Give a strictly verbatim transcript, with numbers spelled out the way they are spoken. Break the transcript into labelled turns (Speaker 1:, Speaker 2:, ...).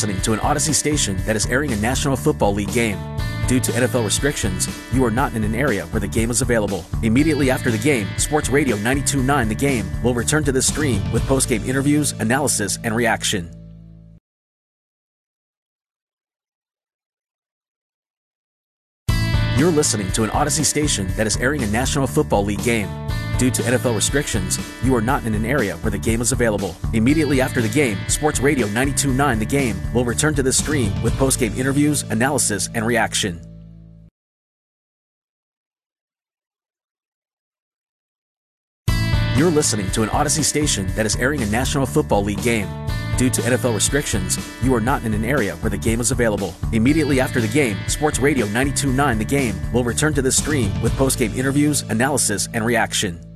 Speaker 1: listening to an Odyssey station that is airing a National Football League game. Due to N F L restrictions, you are not in an area where the game is available. Immediately after the game, Sports Radio ninety-two point nine The Game will return to this stream with post-game interviews, analysis, and reaction. You're listening to an Odyssey station that is airing a National Football League game. Due to N F L restrictions, you are not in an area where the game is available. Immediately after the game, Sports Radio ninety-two point nine The Game will return to this stream with post-game interviews, analysis, and reaction. You're listening to an Odyssey station that is airing a National Football League game. Due to N F L restrictions, you are not in an area where the game is available. Immediately after the game, Sports Radio ninety-two point nine The Game will return to this stream with post-game interviews, analysis, and reaction.